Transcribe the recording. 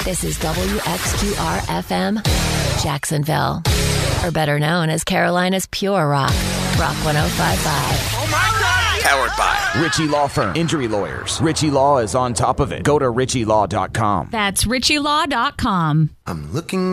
This is WXQR-FM, Jacksonville. Or better known as Carolina's Pure Rock, Rock 105.5. Oh my God! Powered by Ritchie Law Firm. Injury lawyers. Ritchie Law is on top of it. Go to ritchielaw.com. That's ritchielaw.com. I'm looking